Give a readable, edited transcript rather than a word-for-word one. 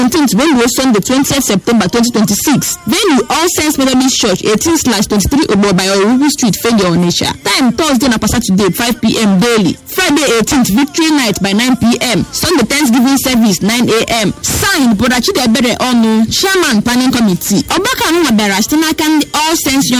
17th when Sunday 20th September 2026. Venue All Saints Methodist Church 18/23 Obo by Orubu Street, Fegge, Onitsha. Time Thursday na Saturday 5 p.m. daily. Friday 18th Victory Night by 9 p.m. Sunday Thanksgiving Service 9 a.m. Signed Brother Chidebere Onu, Chairman Planning Committee. Obaka Nwabera Stinaka All Saints